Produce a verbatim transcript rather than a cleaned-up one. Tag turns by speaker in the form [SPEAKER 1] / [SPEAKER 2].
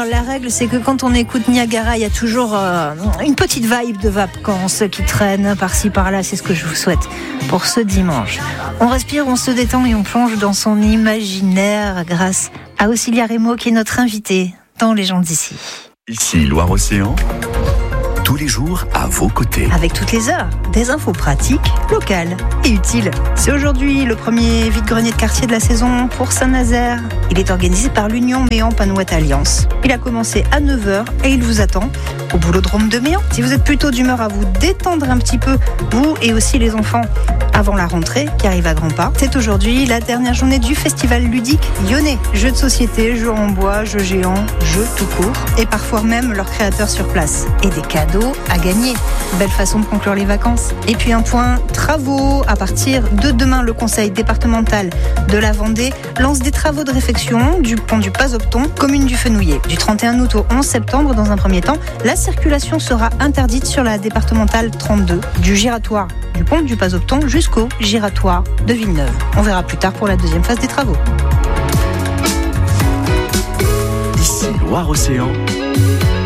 [SPEAKER 1] la règle, c'est que quand on écoute Niagara, il y a toujours euh, une petite vibe de vacances qui traîne par-ci par-là. C'est ce que je vous souhaite pour ce dimanche. On respire, on se détend et on plonge dans son imaginaire grâce à Auxilia Remo qui est notre invité dans Les gens d'ici.
[SPEAKER 2] Ici Loire-Océan, tous les jours à vos côtés.
[SPEAKER 1] Avec toutes les heures, des infos pratiques, locales et utiles. C'est aujourd'hui le premier vide-grenier de quartier de la saison pour Saint-Nazaire. Il est organisé par l'Union Méan-Panouette Alliance. Il a commencé à neuf heures et il vous attend au boulodrome de Méan. Si vous êtes plutôt d'humeur à vous détendre un petit peu, vous et aussi les enfants, avant la rentrée qui arrive à grands pas, c'est aujourd'hui la dernière journée du festival ludique lyonnais. Jeux de société, jeux en bois, jeux géants, jeux tout court et parfois même leurs créateurs sur place. Et des cadeaux à gagner. Belle façon de conclure les vacances. Et puis un point travaux. À partir de demain, le conseil départemental de la Vendée lance des travaux de réfection du pont du Pas-Opton, commune du Fenouillet. Du trente et un août au onze septembre, dans un premier temps, la circulation sera interdite sur la départementale trente-deux, du giratoire du pont du Pas-Opton jusqu'au giratoire de Villeneuve. On verra plus tard pour la deuxième phase des travaux.
[SPEAKER 2] Ici Loire-Océan,